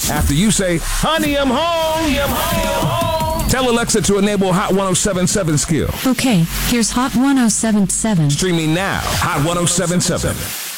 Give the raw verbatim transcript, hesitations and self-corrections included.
After you say, honey, I'm home. Honey, I'm home. Tell Alexa to enable Hot one oh seven seven skill. Okay, here's Hot one oh seven seven. Streaming now. Hot one oh seven seven.